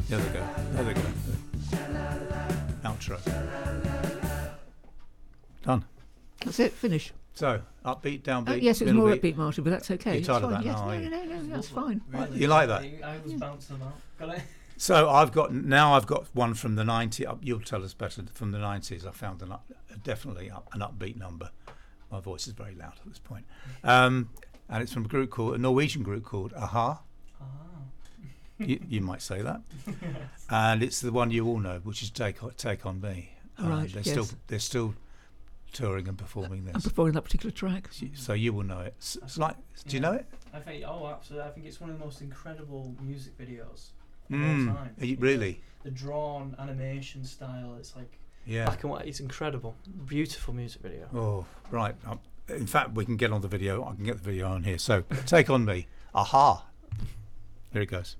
There we go. There we go. Outro. Done. That's it. Finish. So, upbeat, downbeat. Yes, it was middle more beat. upbeat, Martin, but that's okay. You're It's tired of fine. that Yes, now, are you? no, that's fine. You like that? I was bouncing them out. Got it? So I've got one from the 90s. You'll tell us better. From the 90s, I found definitely an upbeat number. My voice is very loud at this point, and it's from a Norwegian group called Aha. You might say that, and it's the one you all know, which is Take on Me. Right. They're still touring and performing this. I'm performing that particular track. So you will know it. It's like, do you know it? I think. Oh, absolutely. I think it's one of the most incredible music videos of all time. Really? The drawn animation style. It's like Yeah. black and white. It's incredible. Beautiful music video. Oh, right. In fact, we can get on the video. I can get the video on here. So, Take on Me. Aha. Here it goes.